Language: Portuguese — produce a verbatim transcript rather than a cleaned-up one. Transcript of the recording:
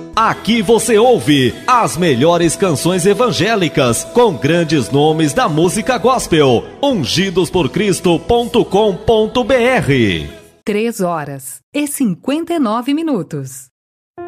Aqui você ouve as melhores canções evangélicas com grandes nomes da música gospel. ungidos por cristo ponto com ponto br. Três horas e cinquenta e nove minutos.